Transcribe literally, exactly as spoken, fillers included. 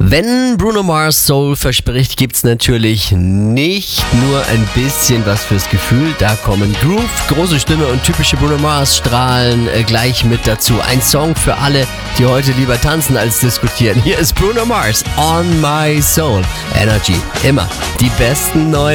Wenn Bruno Mars Soul verspricht, gibt's natürlich nicht nur ein bisschen was fürs Gefühl. Da kommen Groove, große Stimme und typische Bruno Mars strahlen äh, gleich mit dazu. Ein Song für alle, die heute lieber tanzen als diskutieren. Hier ist Bruno Mars, On My Soul. Energy, immer die besten neuen